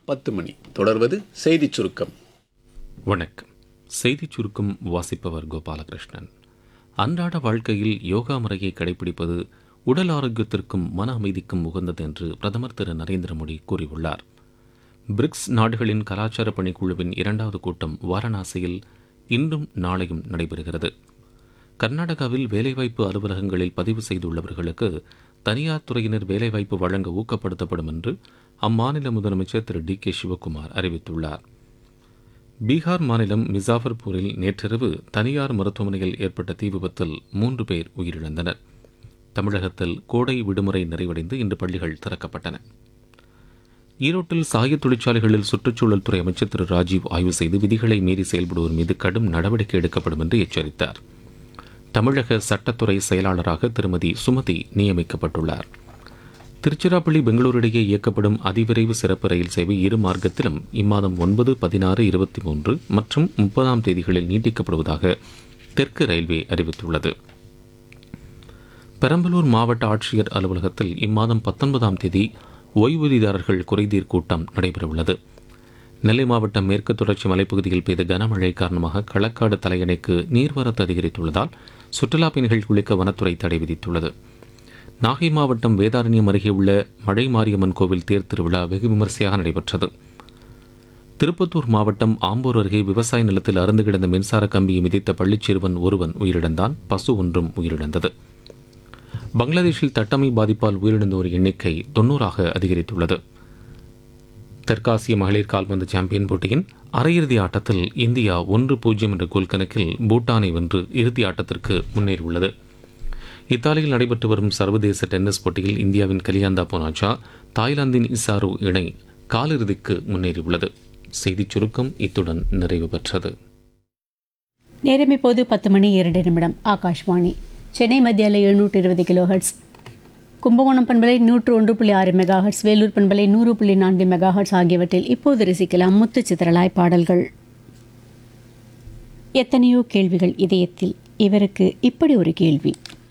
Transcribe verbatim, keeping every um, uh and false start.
பத்து மணி. தொடர்வது செய்திச் சுருக்கம். வணக்கம். செய்திச் சுருக்கம் வாசிப்பவர் கோபாலகிருஷ்ணன். அன்றாட வாழ்க்கையில் யோகா முறையை கடைபிடிப்பது உடல் ஆரோக்கியத்திற்கும் மன அமைதிக்கும் உகந்தது என்று பிரதமர் திரு நரேந்திர மோடி கூறியுள்ளார். பிரிக்ஸ் நாடுகளின் கலாச்சார பணிக்குழுவின் இரண்டாவது கூட்டம் வாரணாசியில் இன்றும் நாளையும் நடைபெறுகிறது. கர்நாடகாவில் வேலைவாய்ப்பு அலுவலகங்களில் பதிவு செய்துள்ளவர்களுக்கு தனியார் துறையினர் வேலைவாய்ப்பு வழங்க ஊக்கப்படுத்தப்படும் என்று அம்மாநில முதலமைச்சர் திரு டி கே சிவக்குமார் அறிவித்துள்ளார். பீகார் மாநிலம் மிசாஃபர்பூரில் நேற்றிரவு தனியார் மருத்துவமனையில் ஏற்பட்ட தீ விபத்தில் மூன்று பேர் உயிரிழந்தனர். தமிழகத்தில் கோடை விடுமுறை நிறைவடைந்து இன்று பள்ளிகள் திறக்கப்பட்டன. ஈரோட்டில் சாய தொழிற்சாலைகளில் சுற்றுச்சூழல் துறை அமைச்சர் திரு ராஜீவ் ஆய்வு செய்து விதிகளை மீறி செயல்படுவோர் மீது கடும் நடவடிக்கை எடுக்கப்படும் என்று எச்சரித்தார். தமிழக சட்டத்துறை செயலாளராக திருமதி சுமதி நியமிக்கப்பட்டுள்ளார். திருச்சிராப்பள்ளி பெங்களூரு இடையே இயக்கப்படும் அதிவிரைவு சிறப்பு ரயில் சேவை இரு மார்க்கத்திலும் இம்மாதம் ஒன்பது, பதினாறு, இருபத்தி மூன்று மற்றும் முப்பதாம் தேதிகளில் நீட்டிக்கப்படுவதாக தெற்கு ரயில்வே அறிவித்துள்ளது. பெரம்பலூர் மாவட்ட ஆட்சியர் அலுவலகத்தில் இம்மாதம் பத்தொன்பதாம் தேதி ஓய்வூதியதாரர்கள் குறைதீர் கூட்டம் நடைபெறவுள்ளது. நெல்லை மாவட்டம் மேற்கு தொடர்ச்சி மலைப்பகுதியில் பெய்த கனமழை காரணமாக களக்காடு தலையணைக்கு நீர்வரத்து அதிகரித்துள்ளதால் சுற்றுலா பயணிகள் குளிக்க வனத்துறை தடை விதித்துள்ளது. நாகை மாவட்டம் வேதாரண்யம் அருகே உள்ள மழை மாரியம்மன் கோவில் தேர் திருவிழா வெகு விமரிசையாக நடைபெற்றது. திருப்பத்தூர் மாவட்டம் ஆம்பூர் அருகே விவசாய நிலத்தில் அறுந்து கிடந்த மின்சார கம்பியை மிதித்த பள்ளிச்சிறுவன் ஒருவன் உயிரிழந்தான். பசு ஒன்றும் உயிரிழந்தது. பங்களாதேஷில் தட்டமை பாதிப்பால் உயிரிழந்தோர் எண்ணிக்கை தொன்னூறாக அதிகரித்துள்ளது. தெற்காசிய மகளிர் கால்பந்து சாம்பியன் போட்டியின் அரையிறுதி ஆட்டத்தில் இந்தியா ஒன்று பூஜ்ஜியம் என்ற கோல் கணக்கில் பூட்டானை வென்று இறுதி ஆட்டத்திற்கு முன்னேறியுள்ளது. இத்தாலியில் நடைபெற்று வரும் சர்வதேச டென்னிஸ் போட்டியில் இந்தியாவின் கலியாந்தா போனாச்சா தாய்லாந்தின் இசாரோ இணை காலிறுதிக்கு முன்னேறியுள்ளது. செய்திச் சுருக்கம் இத்துடன் நிறைவு பெற்றது. நேரம் இப்போது பத்து மணி இரண்டு நிமிடம். ஆகாஷ்வாணி சென்னை மத்திய அலை எழுநூற்று இருபது கிலோ ஹெர்ட்ஸ், கும்பகோணம் பண்பலை நூற்று ஒன்று புள்ளி ஆறு மெகா ஹெர்ட்ஸ், வேலூர் பண்பலை நூறு புள்ளி நான்கு மெகா ஹெர்ட்ஸ் ஆகியவற்றில் இப்போது ரசிக்கலாம் முத்து சித்திரலாய் பாடல்கள். எத்தனையோ கேள்விகள் இதயத்தில், இவருக்கு இப்படி ஒரு கேள்வி.